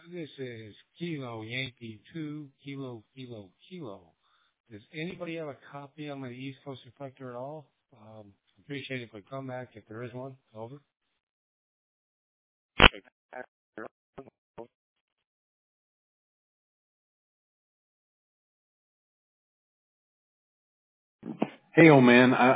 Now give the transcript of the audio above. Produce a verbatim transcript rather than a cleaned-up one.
This is Kilo Yankee two, Kilo, Kilo, Kilo. Does anybody have a copy on the East Coast Reflector at all? Um, appreciate it if we come back if there is one. Over. Hey, old man, I,